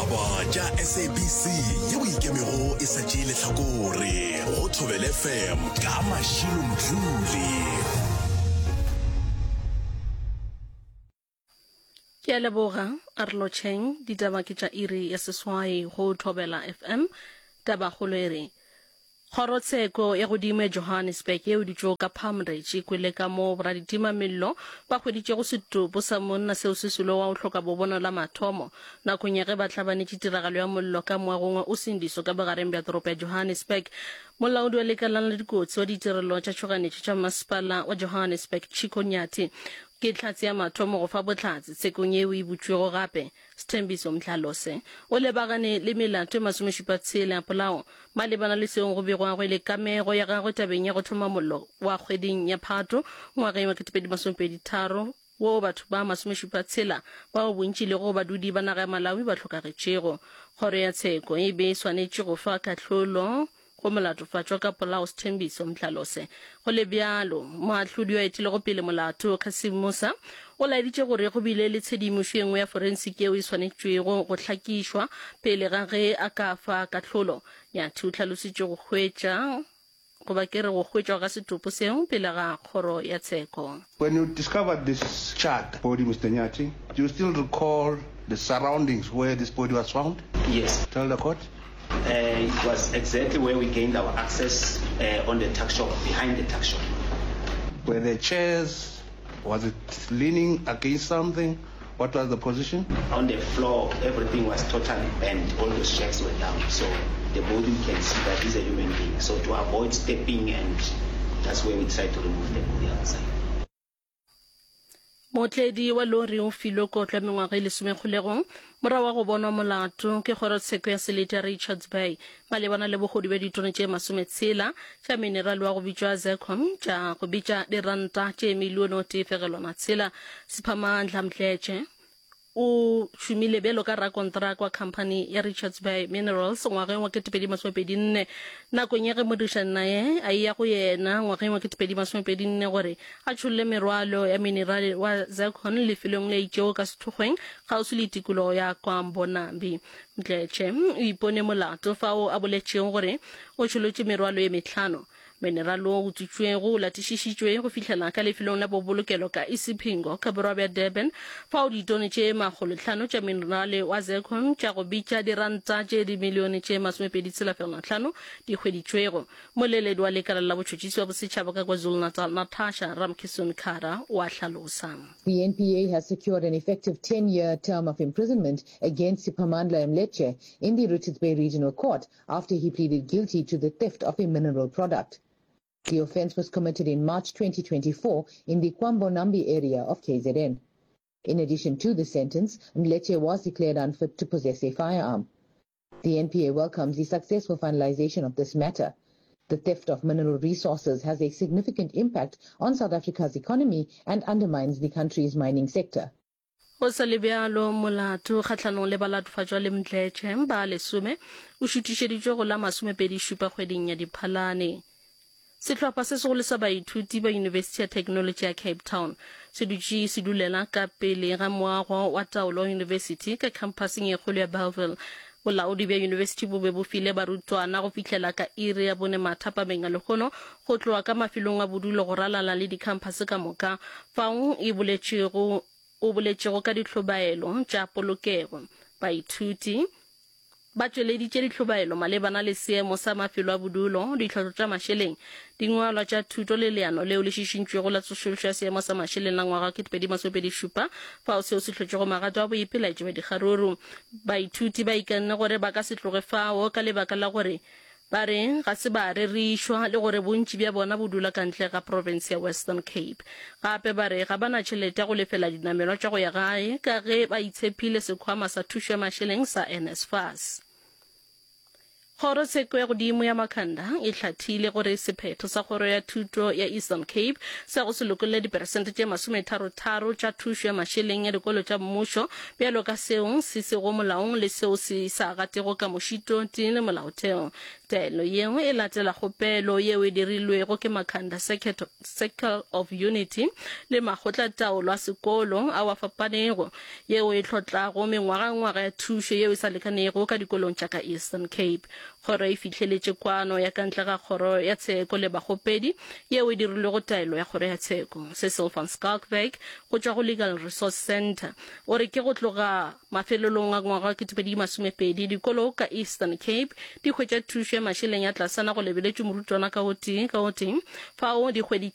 ditaba tša SABC yeo ikemego e sa tšeele hlakore go Thobela FM ka Mashilo Mdluli. Ke a leboga Arlo Cheng, ditaba ke tša iri ya seswai go Thobela FM. Taba kgolo e re kgorotsheko ya godimo Johannesburg yeo ditšo ka Pamridge kwele ka mo boraditima mello ba hweditše go setopo sa monna seo se selo wa go hloka bobono la mathomo nakong ya ge ba hlabanetše tiragalo ya mollo ka moagongwe o sendiso ka bogareng bja toropo ya Johannesburg. Molaodi wa lekalana la dikotsi wa ditirelo tša tšhoganetše tša masepala wa Johannesburg Chico Nyati ke tlhatse ya mathomo go fa botlhatse tsekong yeo e butšwego gape Sthembiso Mhlalose o lebagane le melato e 76 ya polao malebana le seong go begwago le kamego ya gagwe tabeng ya go thoma mollo wa kgweding ya Phato ngwageng wa 2023 wo batho ba 76 ba o bontši le go badudi ba naga ya Malawi ba hlokagetšego. Kgoro ya tsheko e be swanetše go fa kahlolo go molatofatšwa ka polao Sthembiso Mhlalose. Go le bjalo moahlodi wa etile go pele molato Kasim Musa o laeditše gore go bile le tshedimošo e nngwe ya forensic eo e swanetšwego go hlakišwa pele ga ge a ka fa kahlolo. Nyati o hlalositše go hwetša goba ke re go hwetšwa ga setopo seo pele ga kgoro ya tsheko. When you discovered this charred body, Mr. Nyati, do you still recall the surroundings where this body was found? Yes. Tell the court. It was exactly where we gained our access on the tuck shop, behind the tuck shop. Were there chairs? Was it leaning against something? What was the position? On the floor, everything was totally bent. All those chairs were down. So the body can see that he's a human being. So to avoid stepping, and that's where we tried to remove the body outside. Motledi wa lori o filo kotla mengwaga e 10 mora wa go bona molato ke kgorotsheko ya Selete ya Richards Bay malebana le bogodi ba ditone tše 60 tša minerale wa go bitšwa Zircon tša go bitša diranta tše milione o tefelelwana tshela Siphamandla Mdletshe o šomile bjalo ka rakontraka wa company ya Richards Bay Minerals ngwageng wa 2024 nakong ya ge modišana naye a ya go yena ngwageng wa 2024 gore a tšholle merwalo ya minerale wa Zircon lefelong le itšego ka sethokgweng kgauswi le tikologo ya Kwambo Nambi. Mdletshe o ipone molato fao a boletšego gore o tšholotše merwalo ye 5 minerale o utswitšwego o latišišitšwe go fihlela ka lefelong la bobolokelo ka Isipingo ka borwa bja Durban fao ditone tše 500 tša minerale wa Zircon tša go bitša diranta tše dimilione tše 25 di hweditšwego. Moleledi wa lekala la botšhotšhisi wa bosetšhaba ka KwaZulu-Natal Natasha Ramkissoon-Khara wa hlalosa. The NPA has secured an effective 10-year term of imprisonment against Siphamandla Mdletshe in the Richards Bay Regional Court after he pleaded guilty to the theft of a mineral product. The offence was committed in March 2024 in the Kwambo Nambi area of KZN. In addition to the sentence, Mdletshe was declared unfit to possess a firearm. The NPA welcomes the successful finalization of this matter. The theft of mineral resources has a significant impact on South Africa's economy and undermines the country's mining sector. Go sa le bjalo molato kgatlhanong le balatofatšwa le Mdletshe ba 10 o šutišeditšwe go la 27 kgweding ya Diphalane. Sehlopha se segolo sa baithuti ba University ya Technology ya Cape Town se dutše se dulela ka pele ga moago wa Taolo University ka campuseng e kgolo ya Bellville. Bolaodi bja university bo be bo file barutwana go fihlela ka iri ya bone mathapameng a lekgono go tloa ka mafilong a bodulo go ralala le dikampase ka moka fao e boletšego ka ditlhobaelo tša polokego. Baithuti ba tšweleditše ditlhobaelo malebana le seemo sa mafelo a bodulo ditlhotlo tša mašeleng dingwalwa tša thuto le leano leo le šišintšwego la tsošološo ya seemo sa mašeleng la ngwaga 2027 fao seo se hlotšego magato a boipelaetšo ba dikgaruru. Baithuti ba ikanne gore ba ka se tloge fao ka lebaka la gore ba re ga se ba rerišwa le gore bontši bja bona bo dula ka ntle ga province ya Western Cape. Gape ba re ga bana tšhelete ya go lefela dinamelwa tša go ya gae ka ge ba itshepile sekhwama sa thušo ya mašeleng sa NSFAS. Kgorotsheko ya godimo ya Makhanda e hlathile gore sephetho sa kgoro ya thuto ya Eastern Cape sa go se lokolle diperesente tše 33 tša thušo ya mašeleng ya dikolo tša mmušo bjalo ka seo se sego molaong le seo se sa gatego ka mošito teng le molaotheo. Taelo yengwe e latela kgopelo yeo e dirilwego ke Makhanda Circle of Unity le makgotlataolo a sekolo a wa fapanego yeo e tlotlago mengwaga ya thušo yeo e sa lekanego ka dikolong tša ka Eastern Cape. Kgoro e fitlheletše kwano ya kantle ga kgoro ya tsheko le bakgopedi yeo e dirilwego taelo ya kgoro ya tsheko. Cecil van Skalkwyk go tšwa go Legal Resource Center o re ke go tloga mafelelong a ngwaga 2020 dikolo ka Eastern Cape di hwetša thušo ya mašeleng ya tlasana go lebeletše morutwana ka o teng fao di hweditše